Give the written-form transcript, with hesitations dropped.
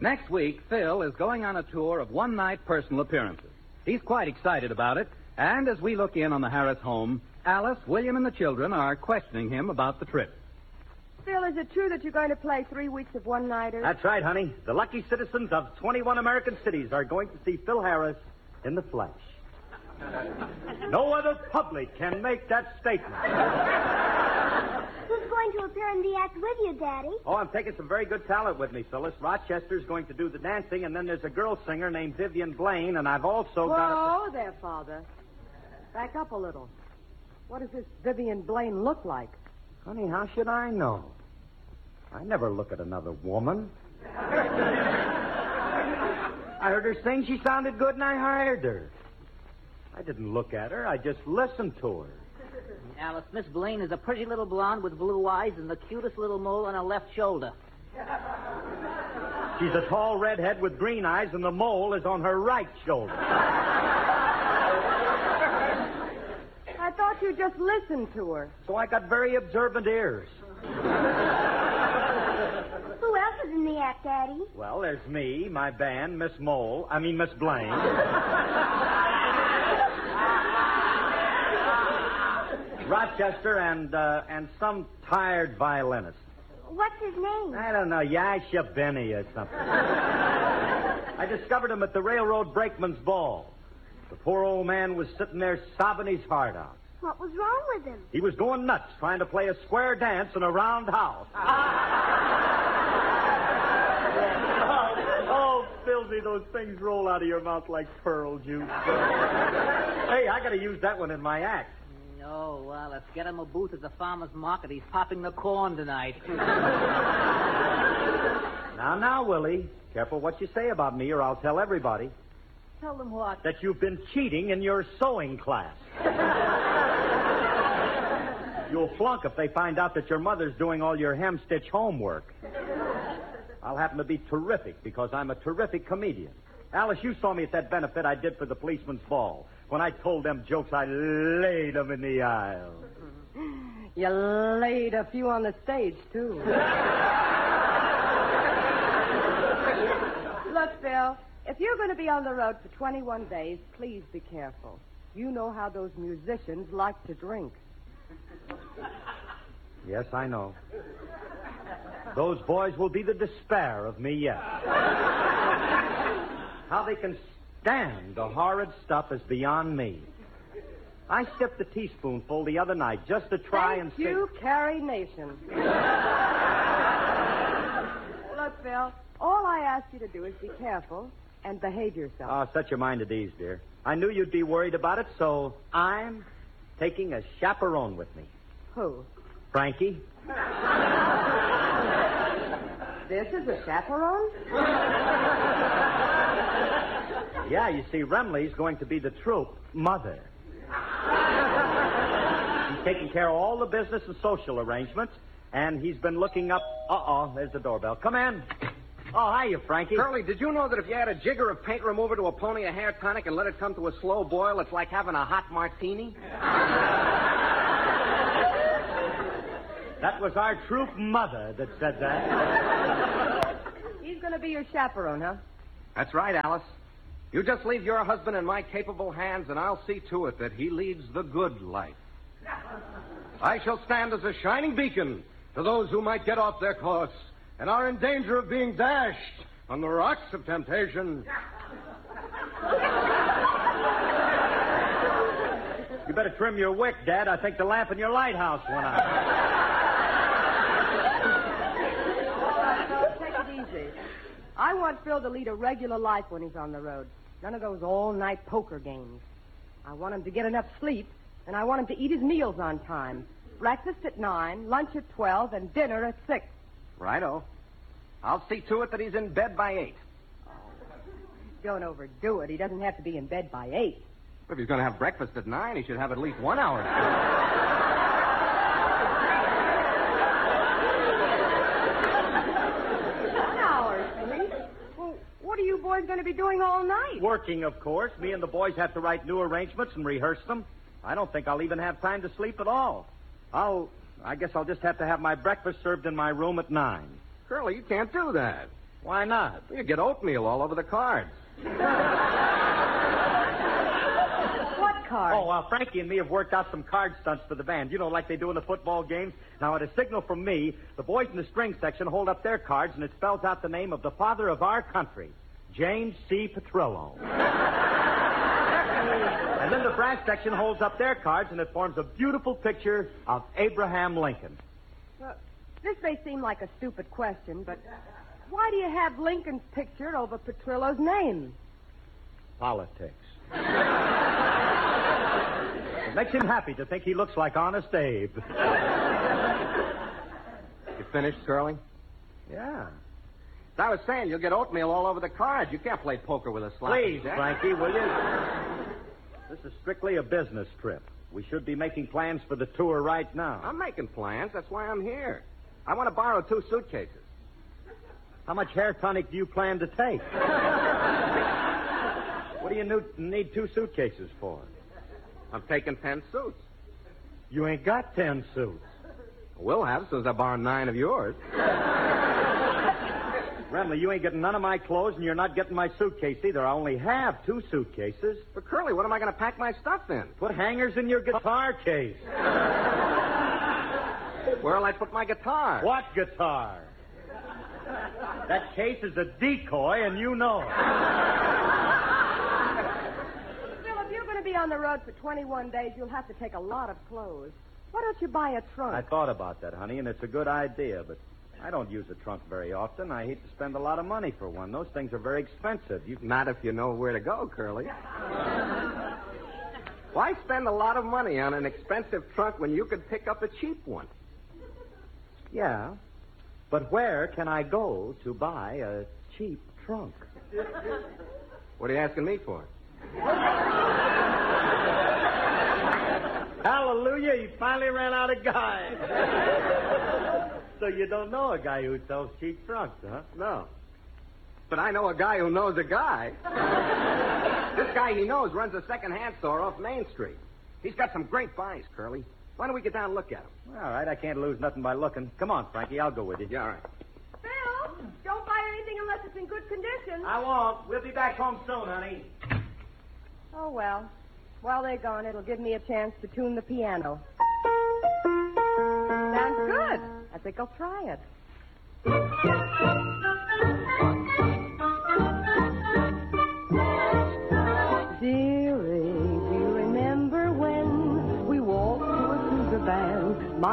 Next week, Phil is going on a tour of one-night personal appearances. He's quite excited about it, and as we look in on the Harris home, Alice, William, and the children are questioning him about the trip. Phil, is it true that you're going to play 3 weeks of one-nighters? That's right, honey. The lucky citizens of 21 American cities are going to see Phil Harris in the flesh. No other public can make that statement. Who's going to appear in the act with you, Daddy? Oh, I'm taking some very good talent with me, Phyllis. Rochester's going to do the dancing, and then there's a girl singer named Vivian Blaine, and I've also got Whoa there, Father. Back up a little. What does this Vivian Blaine look like? Honey, how should I know? I never look at another woman. I heard her sing. She sounded good, and I hired her. I didn't look at her. I just listened to her. Alice, Miss Blaine is a pretty little blonde with blue eyes and the cutest little mole on her left shoulder. She's a tall redhead with green eyes, and the mole is on her right shoulder. I thought you just listened to her. So I got very observant ears. Who else is in the act, Daddy? Well, there's me, my band, Miss Blaine. Rochester and some tired violinist. What's his name? I don't know, Yasha Benny or something. I discovered him at the Railroad Brakeman's Ball. The poor old man was sitting there sobbing his heart out. What was wrong with him? He was going nuts trying to play a square dance in a round house. Oh, Philsy, those things roll out of your mouth like pearl juice. Hey, I got to use that one in my act. Oh, well, let's get him a booth at the farmer's market. He's popping the corn tonight. Now, Willie, careful what you say about me or I'll tell everybody. Tell them what? That you've been cheating in your sewing class. You'll flunk if they find out that your mother's doing all your hem-stitch homework. I'll happen to be terrific because I'm a terrific comedian. Alice, you saw me at that benefit I did for the policeman's ball. When I told them jokes, I laid them in the aisle. You laid a few on the stage, too. Look, Phil, if you're going to be on the road for 21 days, please be careful. You know how those musicians like to drink. Yes, I know. Those boys will be the despair of me yet. How they can stand the horrid stuff is beyond me. I sipped a teaspoonful the other night just to try and see. Thank you, Carrie Nation. Look, Phil, all I ask you to do is be careful and behave yourself. Oh, set your mind at ease, dear. I knew you'd be worried about it, so I'm taking a chaperone with me. Who? Frankie. This is a chaperone? Yeah, you see, Remley's going to be the troupe mother. He's taking care of all the business and social arrangements, and he's been looking up... there's the doorbell. Come in. Oh, hiya, Frankie. Curly, did you know that if you add a jigger of paint remover to a pony of hair tonic and let it come to a slow boil, it's like having a hot martini? That was our troupe mother that said that. He's going to be your chaperone, huh? That's right, Alice. You just leave your husband in my capable hands, and I'll see to it that he leads the good life. I shall stand as a shining beacon to those who might get off their course and are in danger of being dashed on the rocks of temptation. You better trim your wick, Dad. I think the lamp in your lighthouse went out. Take it easy. I want Phil to lead a regular life when he's on the road. None of those all-night poker games. I want him to get enough sleep, and I want him to eat his meals on time. Breakfast at 9, lunch at 12, and dinner at 6. Righto. I'll see to it that he's in bed by 8. Don't overdo it. He doesn't have to be in bed by 8. If he's going to have breakfast at 9, he should have at least 1 hour. 1 hour sleep? Well, what are you boys going to be doing all night? Working, of course. Me and the boys have to write new arrangements and rehearse them. I don't think I'll even have time to sleep at all. I guess I'll just have to have my breakfast served in my room at 9. Curly, you can't do that. Why not? You get oatmeal all over the cards. What card? Oh, Frankie and me have worked out some card stunts for the band. You know, like they do in the football games. Now, at a signal from me, the boys in the string section hold up their cards, and it spells out the name of the father of our country, James C. Petrillo. And then the brass section holds up their cards, and it forms a beautiful picture of Abraham Lincoln. Well, this may seem like a stupid question, but why do you have Lincoln's picture over Petrillo's name? Politics. It makes him happy to think he looks like Honest Abe. You finished, Curly? Yeah. As I was saying, you'll get oatmeal all over the cards. You can't play poker with a sloppy Please, Jack. Frankie, will you? This is strictly a business trip. We should be making plans for the tour right now. I'm making plans. That's why I'm here. I want to borrow 2 suitcases. How much hair tonic do you plan to take? What do you need 2 suitcases for? I'm taking 10 suits. You ain't got 10 suits. We'll have, as soon as I borrow 9 of yours. Remley, you ain't getting none of my clothes, and you're not getting my suitcase either. I only have 2 suitcases. But, Curly, what am I going to pack my stuff in? Put hangers in your guitar case. Where'll I put my guitar? What guitar? That case is a decoy, and you know it. Phil, if you're going to be on the road for 21 days, you'll have to take a lot of clothes. Why don't you buy a trunk? I thought about that, honey, and it's a good idea, but I don't use a trunk very often. I hate to spend a lot of money for one. Those things are very expensive. Not if you know where to go, Curly. Why spend a lot of money on an expensive trunk when you could pick up a cheap one? Yeah, but where can I go to buy a cheap trunk? What are you asking me for? Hallelujah, you finally ran out of guys. So you don't know a guy who sells cheap trunks, huh? No. But I know a guy who knows a guy. This guy he knows runs a second-hand store off Main Street. He's got some great buys, Curly. Why don't we get down and look at him? All right, I can't lose nothing by looking. Come on, Frankie, I'll go with you. Yeah, all right. Phil, don't buy anything unless it's in good condition. I won't. We'll be back home soon, honey. Oh, well. While they're gone, it'll give me a chance to tune the piano. Sounds good. I think I'll try it.